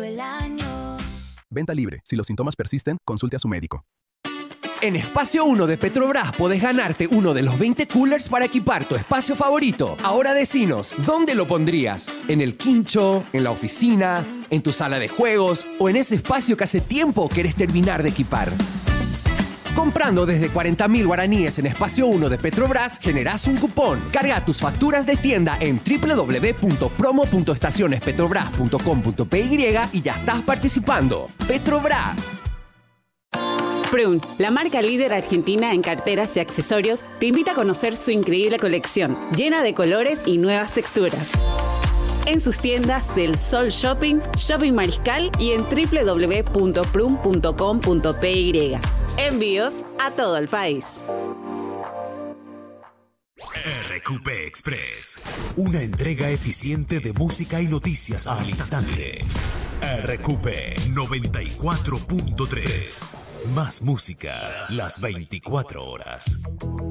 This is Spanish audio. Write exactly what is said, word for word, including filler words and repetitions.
todo el año. Venta libre. Si los síntomas persisten, consulte a su médico. En Espacio uno de Petrobras podés ganarte uno de los veinte coolers para equipar tu espacio favorito. Ahora decinos, ¿dónde lo pondrías? ¿En el quincho? ¿En la oficina? ¿En tu sala de juegos? ¿O en ese espacio que hace tiempo querés terminar de equipar? Comprando desde cuarenta mil guaraníes en Espacio uno de Petrobras, generás un cupón. Carga tus facturas de tienda en doble u doble u doble u punto promo punto estaciones petrobras punto com punto p y y ya estás participando. Petrobras. Prun, la marca líder argentina en carteras y accesorios, te invita a conocer su increíble colección, llena de colores y nuevas texturas. En sus tiendas del Sol Shopping, Shopping Mariscal y en doble u doble u doble u punto prun punto com punto p y. Envíos a todo el país. R Q P Express, una entrega eficiente de música y noticias al instante. R Q P noventa y cuatro punto tres. Más música las veinticuatro horas.